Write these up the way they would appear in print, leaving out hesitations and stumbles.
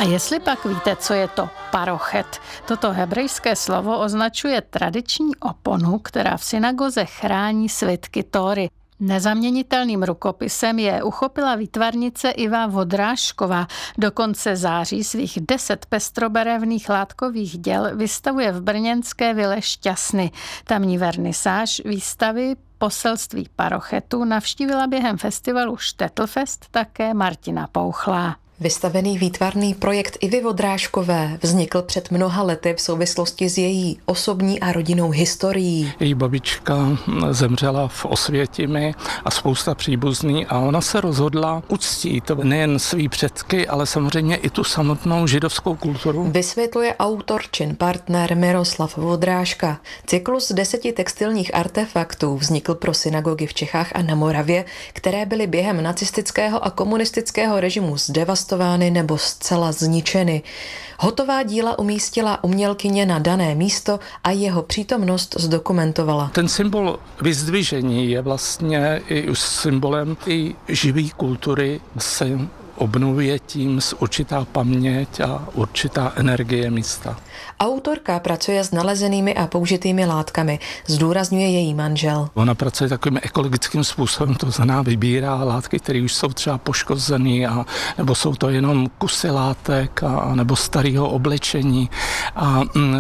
jestli pak víte, co je to parochet? Toto hebrejské slovo označuje tradiční oponu, která v synagoze chrání svitky Tóry. Nezaměnitelným rukopisem je uchopila výtvarnice Iva Vodrážková. Do konce září svých 10 pestrobarevných látkových děl vystavuje v brněnské vile Šťasny. Tamní vernisáž výstavy Poselství parochetu navštívila během festivalu Štetlfest také Martina Pouchlá. Vystavený výtvarný projekt Ivy Vodrážkové vznikl před mnoha lety v souvislosti s její osobní a rodinnou historií. Její babička zemřela v Osvětimi a spousta příbuzných a ona se rozhodla uctít nejen svý předky, ale samozřejmě i tu samotnou židovskou kulturu. Vysvětluje autor čin partner Miroslav Vodrážka. Cyklus 10 textilních artefaktů vznikl pro synagogy v Čechách a na Moravě, které byly během nacistického a komunistického režimu zdevastovány nebo zcela zničeny. Hotová díla umístila umělkyně na dané místo a jeho přítomnost zdokumentovala. Ten symbol vyzdvižení je vlastně i symbolem i živé kultury, se obnovuje tím určitá paměť a určitá energie místa. Autorka pracuje s nalezenými a použitými látkami, zdůrazňuje její manžel. Ona pracuje takovým ekologickým způsobem, to znamená vybírá látky, které už jsou třeba poškozené, nebo jsou to jenom kusy látek, nebo starého oblečení a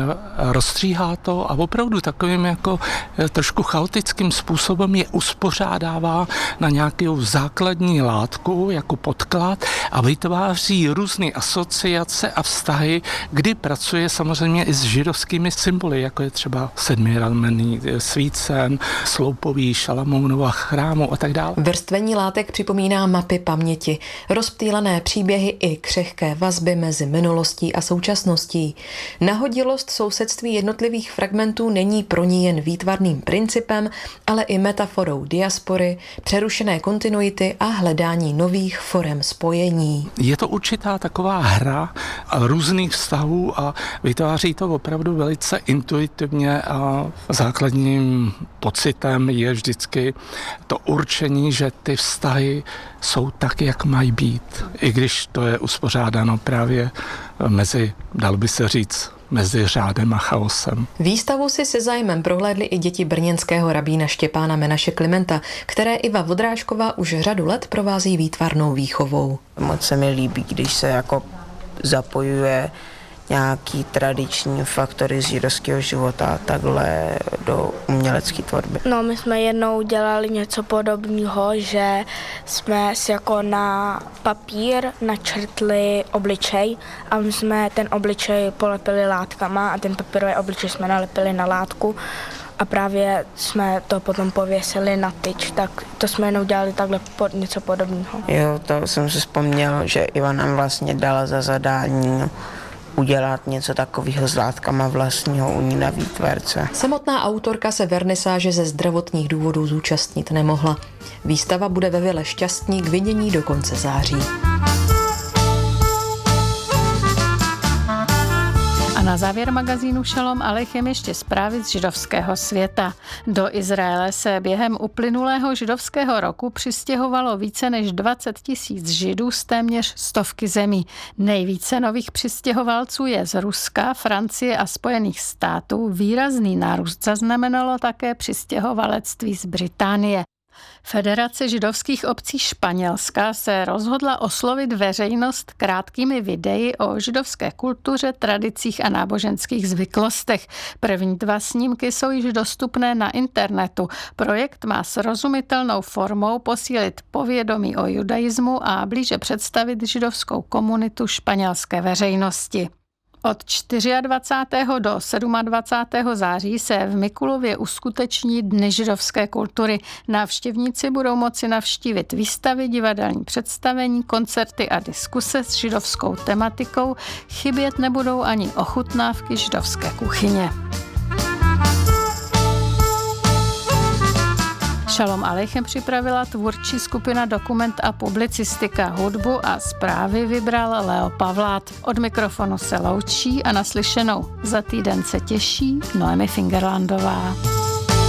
rozstříhá to a opravdu takovým jako trošku chaotickým způsobem je uspořádává na nějakou základní látku jako podklad a vytváří různé asociace a vztahy, kdy pracuje samozřejmě i s židovskými symboly, jako je třeba sedmiramenný svícen, sloupový Šalamounova chrámu a tak dále. Vrstvení látek připomíná mapy paměti, rozptýlené příběhy i křehké vazby mezi minulostí a současností. Nahodilost sousedství jednotlivých fragmentů není pro ní jen výtvarným principem, ale i metaforou diaspory, přerušené kontinuity a hledání nových forem spojení. Je to určitá taková hra různých vztahů a vytváří to opravdu velice intuitivně a základním pocitem je vždycky to určení, že ty vztahy jsou tak, jak mají být. I když to je uspořádáno právě mezi, dal by se říct, mezi řádem a chaosem. Výstavu si se zájmem prohlédly i děti brněnského rabína Štěpána Menaše Klimenta, které Iva Vodrážková už řadu let provází výtvarnou výchovou. Moc se mi líbí, když se jako zapojuje nějaký tradiční faktory z židovského života takhle do umělecké tvorby. No, my jsme jednou dělali něco podobného, že jsme si jako na papír načrtli obličej a my jsme ten obličej polepili látkama a ten papírový obličej jsme nalepili na látku a právě jsme to potom pověsili na tyč, tak to jsme jenom dělali takhle něco podobného. Jo, to jsem si vzpomněl, že Iva nám vlastně dala za zadání udělat něco takového s látkama vlastního u ní na výtvarce. Samotná autorka se vernisáže ze zdravotních důvodů zúčastnit nemohla. Výstava bude ve vile Šťastní k vidění do konce září. Na závěr magazínu Šalom Alechem ještě zprávy z židovského světa. Do Izraele se během uplynulého židovského roku přistěhovalo více než 20 000 Židů z téměř 100 zemí. Nejvíce nových přistěhovalců je z Ruska, Francie a Spojených států. Výrazný nárůst zaznamenalo také přistěhovalectví z Británie. Federace židovských obcí Španělska se rozhodla oslovit veřejnost krátkými videi o židovské kultuře, tradicích a náboženských zvyklostech. První 2 snímky jsou již dostupné na internetu. Projekt má srozumitelnou formou posílit povědomí o judaismu a blíže představit židovskou komunitu španělské veřejnosti. Od 24. do 27. září se v Mikulově uskuteční Dny židovské kultury. Návštěvníci budou moci navštívit výstavy, divadelní představení, koncerty a diskuse s židovskou tematikou. Chybět nebudou ani ochutnávky židovské kuchyně. Šalom Alechem připravila tvůrčí skupina Dokument a publicistika. Hudbu a zprávy vybral Leo Pavlát. Od mikrofonu se loučí a naslyšenou za týden se těší Noemi Fingerlandová.